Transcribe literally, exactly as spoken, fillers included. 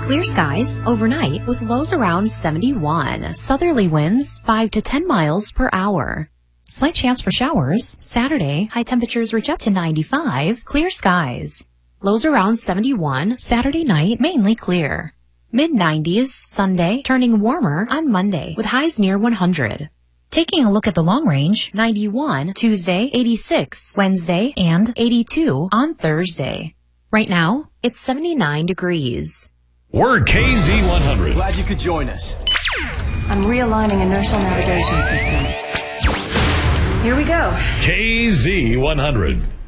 Clear skies overnight with lows around seventy-one. Southerly winds five to ten miles per hour. Slight chance for showers. Saturday, high temperatures reach up to ninety-five. Clear skies. Lows around seventy-one. Saturday night, mainly clear. mid nineties, Sunday, turning warmer on Monday with highs near one hundred. Taking a look at the long range, ninety-one Tuesday, eighty-six Wednesday, and eighty-two on Thursday. Right now, it's seventy-nine degrees. We're K Z one hundred. Glad you could join us. I'm realigning inertial navigation systems. Here we go. K Z one hundred.